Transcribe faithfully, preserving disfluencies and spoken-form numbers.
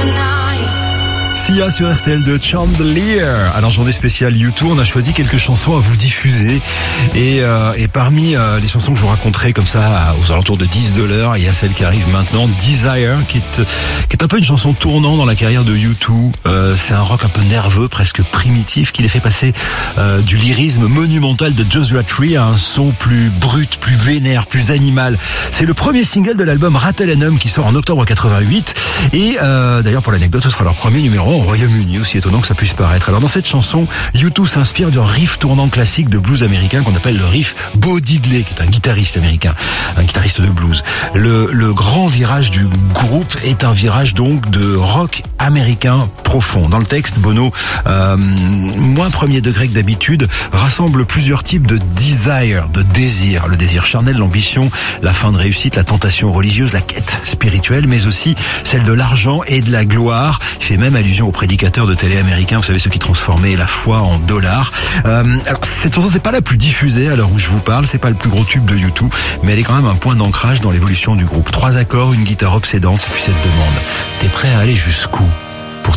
Sia sur R T L de Chandelier. Alors journée spéciale U deux, on a choisi quelques chansons à vous diffuser et, euh, et parmi euh, les chansons que je vous raconterai comme ça aux alentours de dix de l'heure, il y a celle qui arrive maintenant, Desire, qui est, qui est un peu une chanson tournant dans la carrière de U deux. Euh, c'est un rock un peu nerveux, presque primitif, qui les fait passer euh, du lyrisme monumental de Joshua Tree à un son plus brut, plus vénère, plus animal. C'est le premier single de l'album Rattle and Hum qui sort en octobre quatre-vingt-huit et euh, d'ailleurs pour l'anecdote, ce sera leur premier numéro au Royaume-Uni, aussi étonnant que ça puisse paraître. Alors dans cette chanson, U deux s'inspire d'un riff tournant classique de blues américain qu'on appelle le riff Bo Diddley, qui est un guitariste américain, un guitariste de blues. Le, le grand virage du groupe est un virage donc de rock américain profond. Dans le texte, Bono, euh, moins premier degré que d'habitude, rassemble plusieurs types de desire, de désir. Le désir charnel, l'ambition, la fin de réussite, la tentation religieuse, la quête spirituelle, mais aussi celle de l'argent et de la gloire. Il fait même allusion aux prédicateurs de télé américains, vous savez, ceux qui transformaient la foi en dollars. Euh, alors, cette chanson, c'est pas la plus diffusée à l'heure où je vous parle, c'est pas le plus gros tube de U deux, mais elle est quand même un point d'ancrage dans l'évolution du groupe. Trois accords, une guitare obsédante, puis cette demande. T'es prêt à aller jusqu'où ?